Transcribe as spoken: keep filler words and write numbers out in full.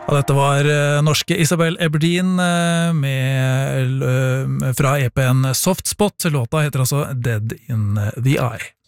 Ja, dette var eh, norske Isabel Eberdeen eh, med, eh, fra E P-en Softspot. Låta heter altså Dead in the Eye.